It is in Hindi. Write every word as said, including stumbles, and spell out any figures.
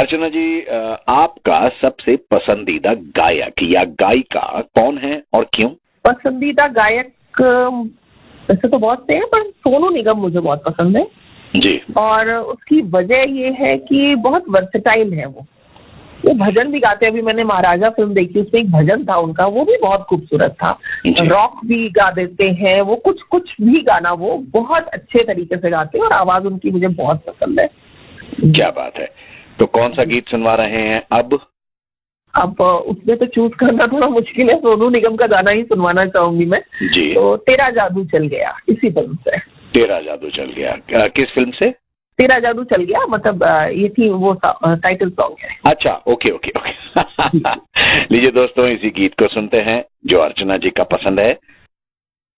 अर्चना जी, आपका सबसे पसंदीदा गायक या गायिका कौन है और क्यों? पसंदीदा गायक वैसे तो बहुत से हैं, पर सोनू निगम मुझे बहुत पसंद है जी। और उसकी वजह ये है कि बहुत वर्सेटाइल है वो वो भजन भी गाते हैं। अभी मैंने महाराजा फिल्म देखी, उसमें एक भजन था उनका, वो भी बहुत खूबसूरत था। रॉक भी गा देते हैं वो, कुछ कुछ भी गाना वो बहुत अच्छे तरीके से गाते हैं और आवाज उनकी मुझे बहुत पसंद है। क्या बात है। तो कौन सा गीत सुनवा रहे हैं अब? अब उसमें तो चूज करना थोड़ा मुश्किल है, सोनू निगम का गाना ही सुनवाना चाहूंगी मैं जी। तो तेरा जादू चल गया, इसी फिल्म से। तेरा जादू चल गया किस फिल्म से? तेरा जादू चल गया, मतलब ये थी वो टाइटल सॉन्ग है। अच्छा, ओके ओके ओके लीजिए दोस्तों, इसी गीत को सुनते हैं जो अर्चना जी का पसंद है।